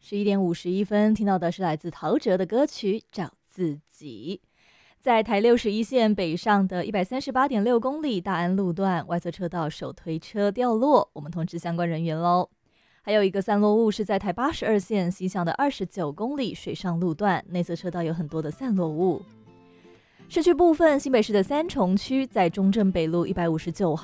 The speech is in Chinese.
11点51分，听到的是来自陶喆的歌曲《找自己》。在台61线北上的138.6公里大安路段，外侧车道手推车掉落，我们通知相关人员喽。还有一个散落物是在台82线西向的29公里水上路段，内侧车道有很多的散落物。市区部分，新北市的三重区在中正北路159